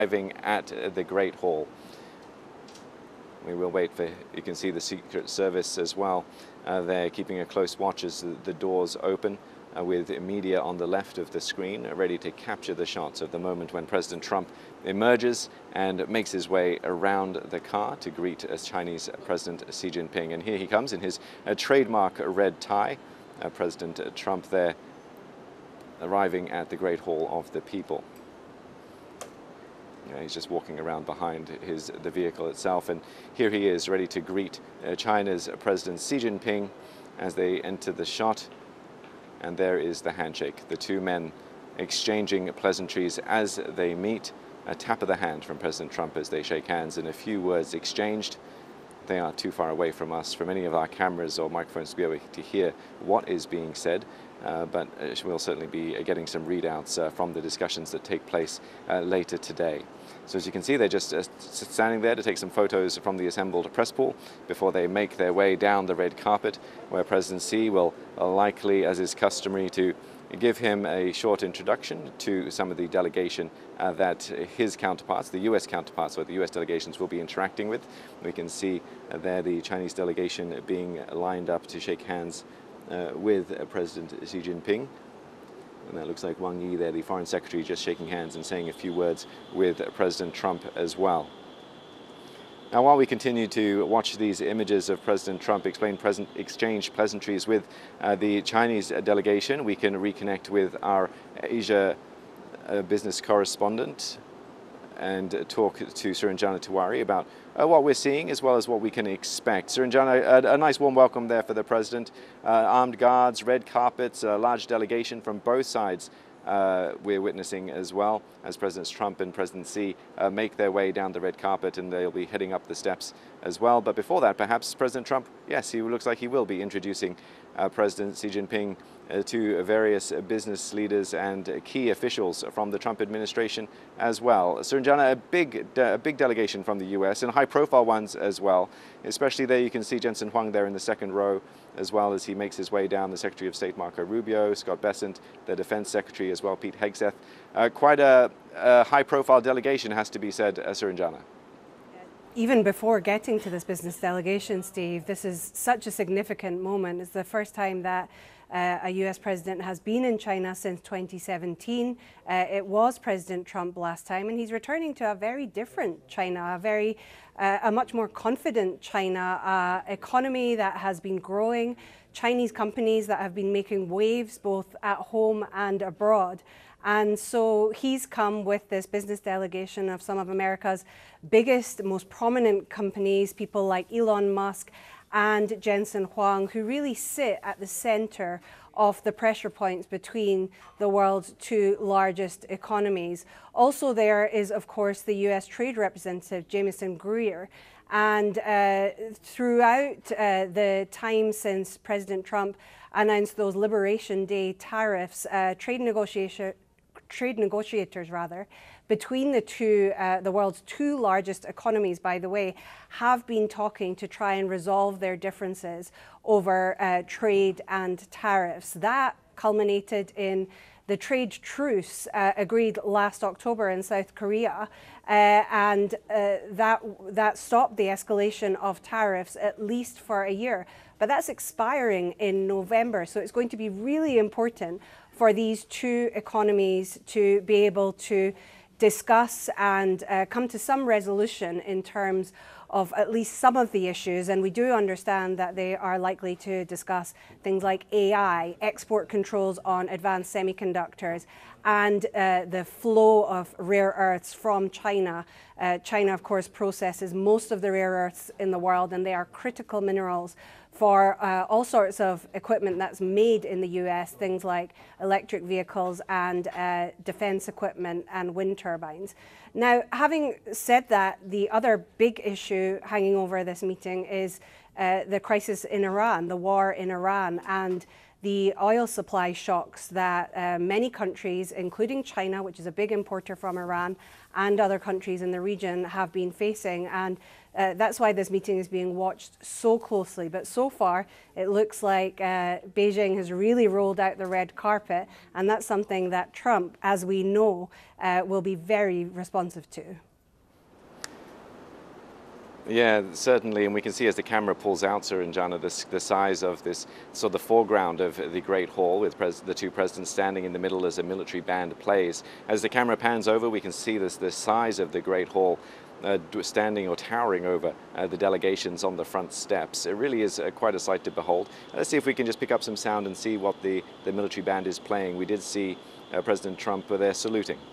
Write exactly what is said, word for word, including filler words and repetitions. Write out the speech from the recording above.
arriving at the Great Hall. We will wait for, you can see the Secret Service as well. Uh, they're keeping a close watch as the, the doors open, uh, with media on the left of the screen, ready to capture the shots of the moment when President Trump emerges and makes his way around the car to greet uh, Chinese President Xi Jinping. And here he comes in his uh, trademark red tie. Uh, President Trump there arriving at the Great Hall of the People. Yeah, he's just walking around behind his the vehicle itself, and here he is ready to greet uh, China's President Xi Jinping as they enter the shot. And there is the handshake, the two men exchanging pleasantries as they meet. A tap of the hand from President Trump as they shake hands, and a few words exchanged. They are too far away from us, from any of our cameras or microphones, to be able to hear what is being said. Uh, but uh, we'll certainly be uh, getting some readouts uh, from the discussions that take place uh, later today. So as you can see, they're just uh, standing there to take some photos from the assembled press pool before they make their way down the red carpet, where President Xi will uh, likely, as is customary, to give him a short introduction to some of the delegation uh, that his counterparts, the U S counterparts, or the U S delegations will be interacting with. We can see uh, there the Chinese delegation being lined up to shake hands uh, with uh, President Xi Jinping. And that looks like Wang Yi there, the Foreign Secretary, just shaking hands and saying a few words with uh, President Trump as well. Now, while we continue to watch these images of President Trump explain present, exchange pleasantries with uh, the Chinese delegation, we can reconnect with our Asia uh, business correspondent and uh, talk to Suranjana Tiwari about uh, what we're seeing as well as what we can expect. Suranjana, a, a nice warm welcome there for the President. Uh, armed guards, red carpets, a large delegation from both sides. Uh, we're witnessing as well as Presidents Trump and President Xi uh, make their way down the red carpet, and they'll be heading up the steps as well. But before that, perhaps President Trump, yes, he looks like he will be introducing uh, President Xi Jinping uh, to various business leaders and key officials from the Trump administration as well. Suranjana, a big, a big delegation from the U S and high-profile ones as well. Especially there, you can see Jensen Huang there in the second row, as well as he makes his way down, the Secretary of State Marco Rubio, Scott Bessent, the Defense Secretary as well, Pete Hegseth. Uh, quite a, a high-profile delegation, has to be said, uh, Suranjana. Even before getting to this business delegation, Steve, this is such a significant moment. It's the first time that uh, a U S president has been in China since twenty seventeen. Uh, it was President Trump last time, and he's returning to a very different China, a very, uh, a much more confident China, uh, economy that has been growing, Chinese companies that have been making waves both at home and abroad. And so he's come with this business delegation of some of America's biggest, most prominent companies, people like Elon Musk and Jensen Huang, who really sit at the center of the pressure points between the world's two largest economies. Also there is, of course, the U S Trade Representative, Jamieson Greer. And uh, throughout uh, the time since President Trump announced those Liberation Day tariffs, uh, trade negotiation trade negotiators rather, between the two, uh, the world's two largest economies, by the way, have been talking to try and resolve their differences over uh, trade and tariffs. That culminated in the trade truce uh, agreed last October in South Korea, uh, and uh, that, that stopped the escalation of tariffs at least for a year. But that's expiring in November, so it's going to be really important for these two economies to be able to discuss and uh, come to some resolution in terms of at least some of the issues. And we do understand that they are likely to discuss things like A I, export controls on advanced semiconductors, and uh, the flow of rare earths from China. Uh, China, of course, processes most of the rare earths in the world, and they are critical minerals for uh, all sorts of equipment that's made in the U S, things like electric vehicles and uh, defense equipment and wind turbines. Now, having said that, the other big issue hanging over this meeting is uh, the crisis in Iran, the war in Iran, and the oil supply shocks that uh, many countries, including China, which is a big importer from Iran, and other countries in the region have been facing. And uh, that's why this meeting is being watched so closely. But so far, it looks like uh, Beijing has really rolled out the red carpet, and that's something that Trump, as we know, uh, will be very responsive to. Yeah, certainly, and we can see as the camera pulls out, Suranjana, the, the size of this, so the foreground of the Great Hall with pres the two presidents standing in the middle as a military band plays. As the camera pans over, we can see this, the size of the Great Hall uh, standing or towering over uh, the delegations on the front steps. It really is uh, quite a sight to behold. Let's see if we can just pick up some sound and see what the, the military band is playing. We did see uh, President Trump there saluting.